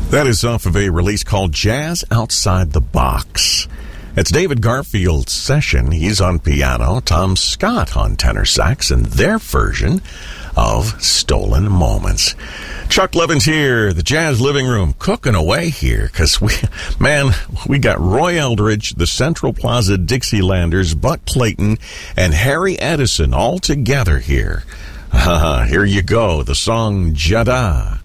That is off of a release called Jazz Outside the Box. It's David Garfield's session. He's on piano, Tom Scott on tenor sax, and their version of Stolen Moments. Chuck Levin's here, the Jazz Living Room, cooking away here, because we got Roy Eldridge, the Central Plaza Dixielanders, Buck Clayton, and Harry Edison all together here. Here you go, the song Jada.